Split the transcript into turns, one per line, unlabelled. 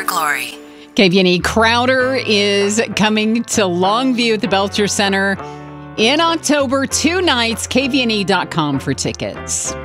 glory.
KVNE Crowder is coming to Longview at the Belcher Center in October. 2 nights, kvne.com for tickets.